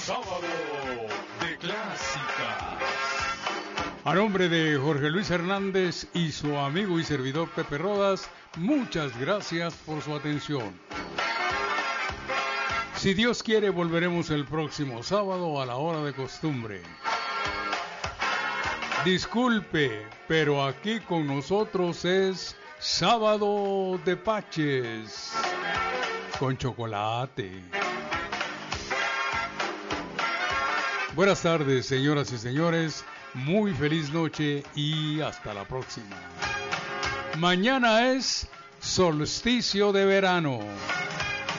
Sábado de Clásicas. A nombre de Jorge Luis Hernández y su amigo y servidor Pepe Rodas, muchas gracias por su atención. Si Dios quiere, volveremos el próximo sábado a la hora de costumbre. Disculpe, pero aquí con nosotros es Sábado de Paches con chocolate. Buenas tardes, señoras y señores. Muy feliz noche y hasta la próxima. Mañana es solsticio de verano.